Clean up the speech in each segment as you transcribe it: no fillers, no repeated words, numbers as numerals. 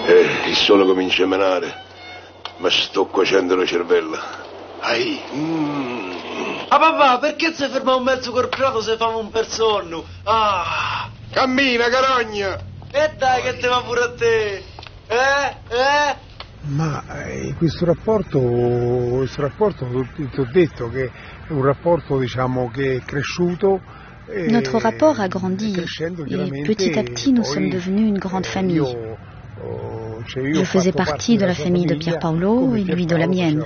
Il sole comincia a menare, ma sto cuocendo la cervella. Ai. Ah papà, perché se ferma un mezzo corporato se fa un per sonno? Ah! Cammina, carogna! E dai che te va pure a te! Ma questo rapporto ti ho detto che è un rapporto, diciamo, che è cresciuto. Notre rapport a grandi et petit à petit nous sommes devenus une grande famille. Je faisais partie de la famille de Pier Paolo et lui de la mienne.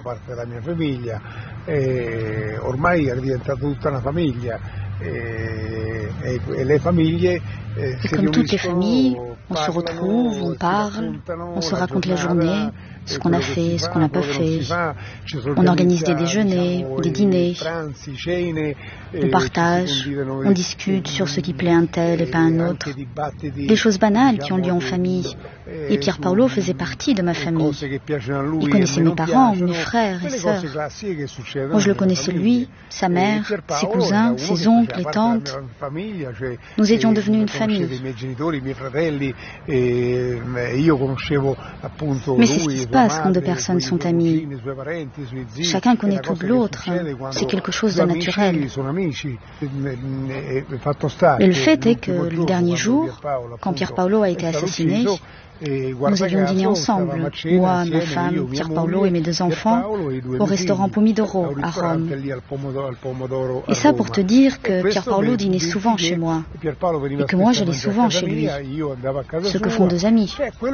Ormai è diventata tutta una famiglia e le famiglie et comme toutes les familles, on se retrouve, on parle, on se raconte la journée, ce qu'on a fait, ce qu'on n'a pas fait. On organise des déjeuners, des dîners, on partage, on discute sur ce qui plaît à un tel et pas à un autre. Des choses banales qui ont lieu en famille. Et Pier Paolo faisait partie de ma famille. Il connaissait mes parents, mes frères et sœurs. Moi, je le connaissais lui, sa mère, ses cousins, ses oncles et tantes. Nous étions devenus une famille. Mais c'est ce qui se passe quand deux personnes sont amies. Chacun connaît tout de l'autre. C'est quelque chose de naturel. Mais le fait est que le dernier jour, quand Pier Paolo a été assassiné, nous avions dîné ensemble, moi, ma femme, Pier Paolo et mes 2 enfants, au restaurant Pomodoro à Rome. Et ça pour te dire que Pier Paolo dînait souvent chez moi et que moi j'allais souvent chez lui. Ce que font 2 amis.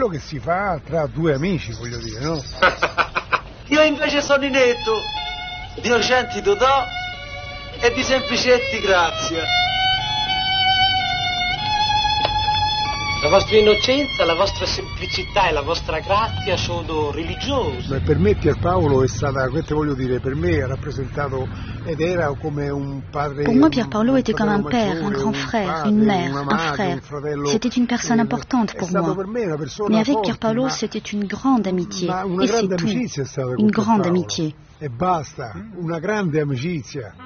Io invece sono Ninetto, di Nocenti Totò e di Semplicetti Grazia. La vostra innocenza, la vostra semplicità e la vostra grazia sono religiose. Per me Pier Paolo è stata, questo voglio dire, per me ha rappresentato ed era come un padre. Pour moi, Pier Paolo était comme un père, un grand frère, une mère, un frère. C'était une personne importante pour moi. Mais avec Pier Paolo, c'était une grande amitié. Et c'est tout. Une grande amitié. E basta, una grande amicizia.